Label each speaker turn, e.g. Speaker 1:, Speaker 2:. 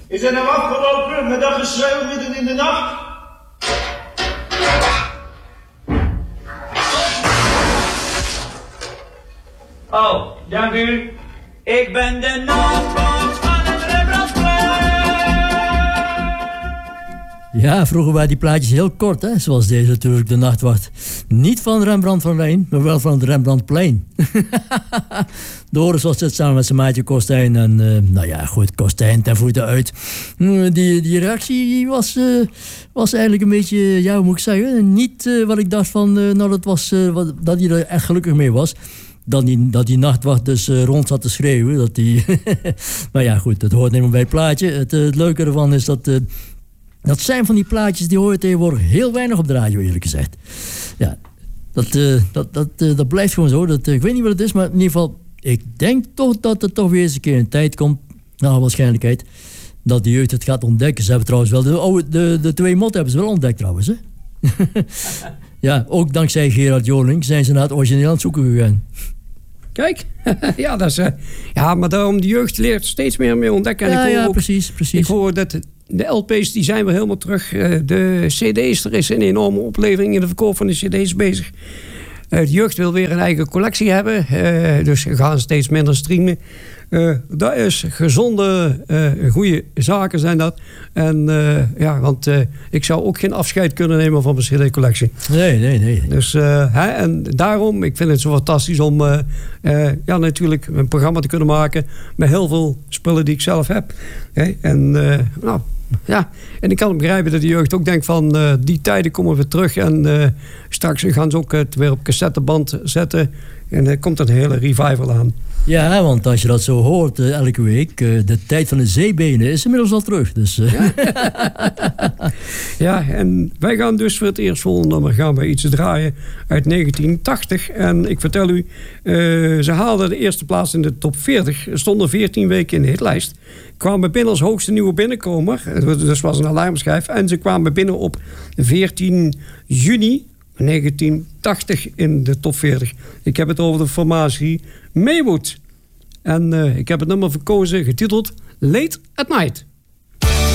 Speaker 1: Is het nou afgelopen met dat geschreeuw midden in de nacht? Oh, dank u. Ik ben de nachtwacht van het Rembrandtplein.
Speaker 2: Ja, vroeger waren die plaatjes heel kort, hè? Zoals deze natuurlijk, de nachtwacht. Niet van Rembrandt van Rijn, maar wel van het Rembrandtplein. Doris was het samen met zijn maatje Kostijn. En nou ja, goed, Kostijn ten voeten uit. Die reactie was eigenlijk een beetje, ja, hoe moet ik zeggen? Niet wat ik dacht van, nou dat was, dat hij er echt gelukkig mee was. Dat die nachtwacht dus rond zat te schreeuwen. Maar ja, goed, dat hoort niet meer bij het plaatje. Het leuke ervan is dat zijn van die plaatjes die hoor je tegenwoordig heel weinig op de radio, eerlijk gezegd. Ja, dat blijft gewoon zo. Ik weet niet wat het is, maar in ieder geval, ik denk toch dat er toch weer eens een keer een tijd komt, naar waarschijnlijkheid, dat de jeugd het gaat ontdekken. Ze hebben trouwens wel de twee motten hebben ze wel ontdekt trouwens, hè? Ja, ook dankzij Gerard Joling zijn ze naar het origineel aan het zoeken gegaan.
Speaker 3: Kijk, ja, dat is, ja, maar daarom de jeugd leert steeds meer mee ontdekken. En
Speaker 2: ja, precies.
Speaker 3: Ik hoor dat de LP's die zijn weer helemaal terug. De CD's, er is een enorme opleving in de verkoop van de CD's bezig. De jeugd wil weer een eigen collectie hebben. Dus gaan steeds minder streamen. Dat is gezonde, goede zaken zijn dat. En ja, want ik zou ook geen afscheid kunnen nemen van mijn CD-collectie.
Speaker 2: Nee.
Speaker 3: Dus en daarom, ik vind het zo fantastisch om ja, natuurlijk een programma te kunnen maken met heel veel spullen die ik zelf heb. En nou, ja, en ik kan begrijpen dat de jeugd ook denkt van die tijden komen weer terug en straks gaan ze ook het weer op cassetteband zetten en er komt een hele revival aan.
Speaker 2: Ja, want als je dat zo hoort elke week, de tijd van de zeebenen is inmiddels al terug. Dus,
Speaker 3: ja. Ja, en wij gaan dus voor het eerst volgende nummer gaan we iets draaien uit 1980. En ik vertel u, ze haalden de eerste plaats in de top 40, stonden 14 weken in de hitlijst. Kwamen binnen als hoogste nieuwe binnenkomer, dus was een alarmschijf. En ze kwamen binnen op 14 juni 1980 in de top 40. Ik heb het over de formatie Maywood. En ik heb het nummer verkozen, getiteld Late at Night.